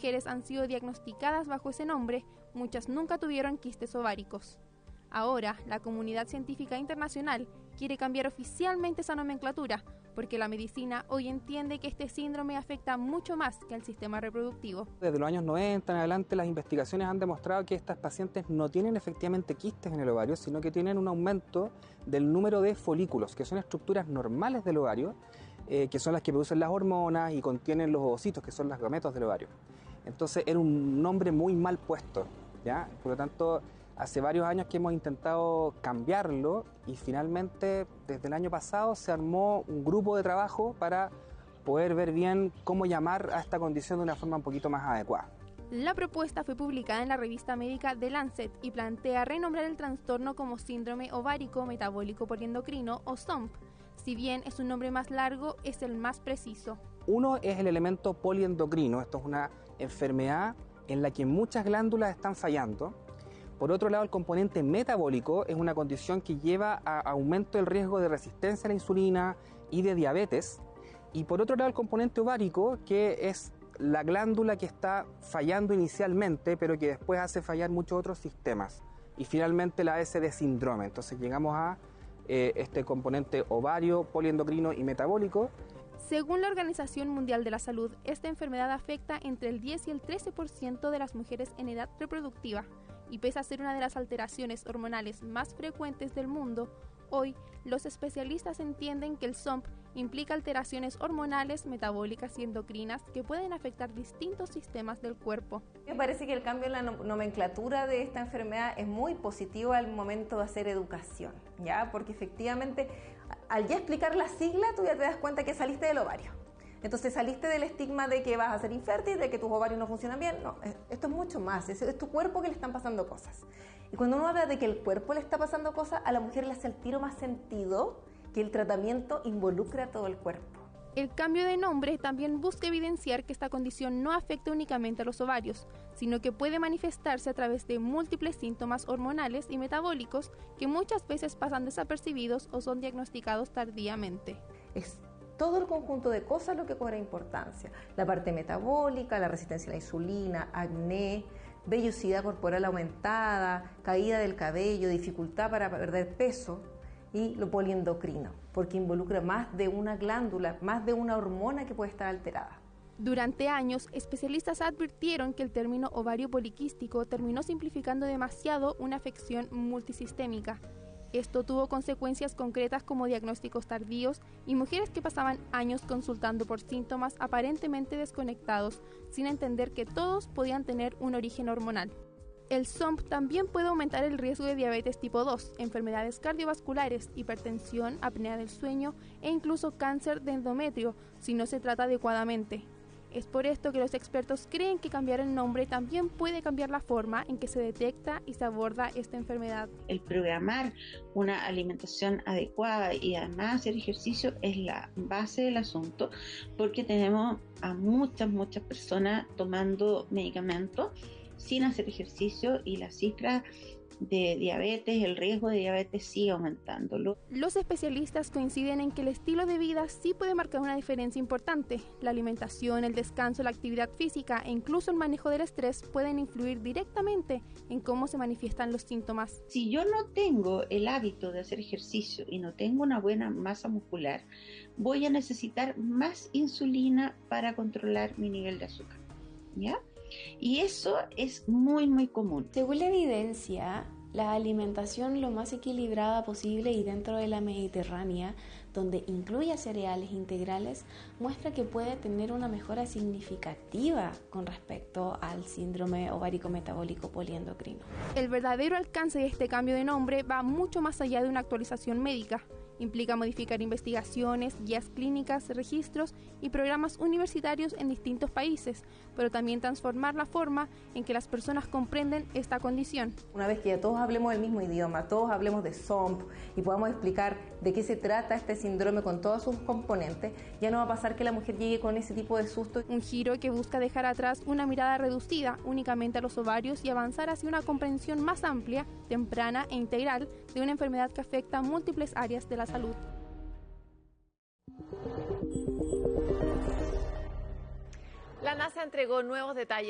mujeres han sido diagnosticadas bajo ese nombre, muchas nunca tuvieron quistes ováricos. Ahora, la comunidad científica internacional quiere cambiar oficialmente esa nomenclatura, porque la medicina hoy entiende que este síndrome afecta mucho más que al sistema reproductivo. Desde los años 90 en adelante las investigaciones han demostrado que estas pacientes no tienen efectivamente quistes en el ovario, sino que tienen un aumento del número de folículos, que son estructuras normales del ovario, que son las que producen las hormonas y contienen los ovocitos, que son los gametos del ovario. Entonces era un nombre muy mal puesto, ¿ya? Por lo tanto, hace varios años que hemos intentado cambiarlo y finalmente desde el año pasado se armó un grupo de trabajo para poder ver bien cómo llamar a esta condición de una forma un poquito más adecuada. La propuesta fue publicada en la revista médica The Lancet y plantea renombrar el trastorno como síndrome ovárico metabólico poliendocrino o SOMP. Si bien es un nombre más largo, es el más preciso. Uno es el elemento poliendocrino. Esto es una enfermedad en la que muchas glándulas están fallando. Por otro lado, el componente metabólico es una condición que lleva a aumento del riesgo de resistencia a la insulina y de diabetes. Y por otro lado, el componente ovárico, que es la glándula que está fallando inicialmente, pero que después hace fallar muchos otros sistemas. Y finalmente la S de síndrome. Entonces llegamos a este componente ovario, poliendocrino y metabólico. Según la Organización Mundial de la Salud, esta enfermedad afecta entre el 10 y el 13% de las mujeres en edad reproductiva. Y pese a ser una de las alteraciones hormonales más frecuentes del mundo, hoy los especialistas entienden que el SOMP implica alteraciones hormonales, metabólicas y endocrinas que pueden afectar distintos sistemas del cuerpo. Me parece que el cambio en la nomenclatura de esta enfermedad es muy positivo al momento de hacer educación, ¿ya? Porque efectivamente, al ya explicar la sigla, tú ya te das cuenta que saliste del ovario. Entonces saliste del estigma de que vas a ser infértil, de que tus ovarios no funcionan bien. No, esto es mucho más, es tu cuerpo que le están pasando cosas. Y cuando uno habla de que el cuerpo le está pasando cosas, a la mujer le hace al tiro más sentido que el tratamiento involucra a todo el cuerpo. El cambio de nombre también busca evidenciar que esta condición no afecta únicamente a los ovarios, sino que puede manifestarse a través de múltiples síntomas hormonales y metabólicos que muchas veces pasan desapercibidos o son diagnosticados tardíamente. Es todo el conjunto de cosas lo que cobra importancia. La parte metabólica, la resistencia a la insulina, acné, vellosidad corporal aumentada, caída del cabello, dificultad para perder peso y lo poliendocrino, porque involucra más de una glándula, más de una hormona que puede estar alterada. Durante años, especialistas advirtieron que el término ovario poliquístico terminó simplificando demasiado una afección multisistémica. Esto tuvo consecuencias concretas como diagnósticos tardíos y mujeres que pasaban años consultando por síntomas aparentemente desconectados, sin entender que todos podían tener un origen hormonal. El SOMP también puede aumentar el riesgo de diabetes tipo 2, enfermedades cardiovasculares, hipertensión, apnea del sueño e incluso cáncer de endometrio si no se trata adecuadamente. Es por esto que los expertos creen que cambiar el nombre también puede cambiar la forma en que se detecta y se aborda esta enfermedad. El programar una alimentación adecuada y además hacer ejercicio es la base del asunto, porque tenemos a muchas personas tomando medicamentos sin hacer ejercicio y la cifra de diabetes, el riesgo de diabetes sigue aumentando. Los especialistas coinciden en que el estilo de vida sí puede marcar una diferencia importante. La alimentación, el descanso, la actividad física e incluso el manejo del estrés pueden influir directamente en cómo se manifiestan los síntomas. Si yo no tengo el hábito de hacer ejercicio y no tengo una buena masa muscular, voy a necesitar más insulina para controlar mi nivel de azúcar, ¿ya? Y eso es muy común. Según la evidencia, la alimentación lo más equilibrada posible y dentro de la mediterránea, donde incluye cereales integrales, muestra que puede tener una mejora significativa con respecto al síndrome ovárico metabólico poliendocrino. El verdadero alcance de este cambio de nombre va mucho más allá de una actualización médica. Implica modificar investigaciones, guías clínicas, registros y programas universitarios en distintos países, pero también transformar la forma en que las personas comprenden esta condición. Una vez que ya todos hablemos del mismo idioma, todos hablemos de SOMP y podamos explicar de qué se trata este síndrome con todos sus componentes, ya no va a pasar que la mujer llegue con ese tipo de susto. Un giro que busca dejar atrás una mirada reducida únicamente a los ovarios y avanzar hacia una comprensión más amplia, temprana e integral de una enfermedad que afecta a múltiples áreas de la salud. La NASA entregó nuevos detalles